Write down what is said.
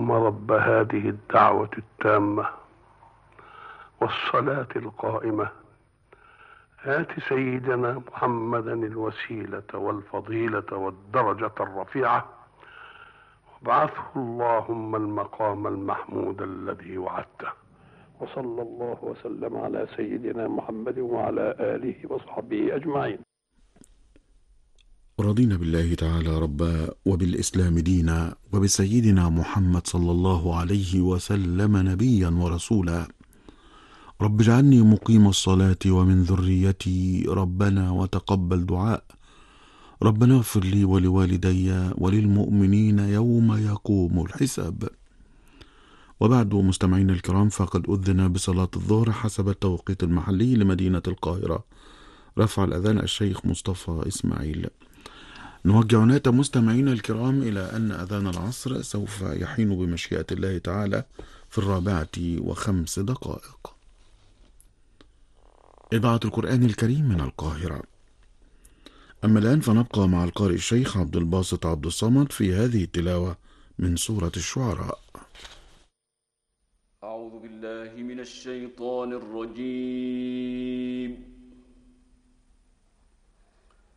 اللهم رب هذه الدعوة التامة والصلاة القائمة آت سيدنا محمدا الوسيلة والفضيلة والدرجة الرفيعة وابعثه اللهم المقام المحمود الذي وعدته. وصلى الله وسلم على سيدنا محمد وعلى آله وصحبه أجمعين. رضينا بالله تعالى ربا وبالإسلام دينا وبسيدنا محمد صلى الله عليه وسلم نبيا ورسولا. رب اجعلني مقيم الصلاة ومن ذريتي ربنا وتقبل دعاء. ربنا اغفر لي ولوالدي وللمؤمنين يوم يقوم الحساب. وبعد مستمعين الكرام، فقد أذن بصلاة الظهر حسب التوقيت المحلي لمدينة القاهرة. رفع الأذان الشيخ مصطفى إسماعيل. نوجه عناية مستمعين الكرام إلى أن أذان العصر سوف يحين بمشيئة الله تعالى في 4:05. إذاعة القرآن الكريم من القاهرة. أما الآن فنبقى مع القارئ الشيخ عبد الباسط عبد الصمد في هذه التلاوة من سورة الشعراء. أعوذ بالله من الشيطان الرجيم.